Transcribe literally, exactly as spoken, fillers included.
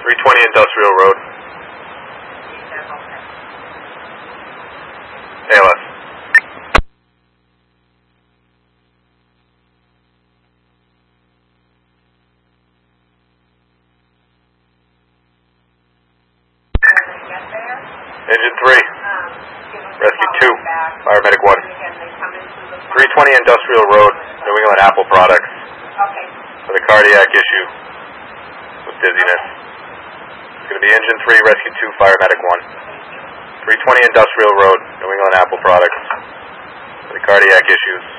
three twenty Industrial Road. A L S. Engine three, Rescue two, Paramedic one. three twenty Industrial Road, New England Apple Products. For the cardiac issue with dizziness. It's going to be Engine three, Rescue two, Paramedic one. three twenty Industrial Road, New England Apple Products. For the cardiac issues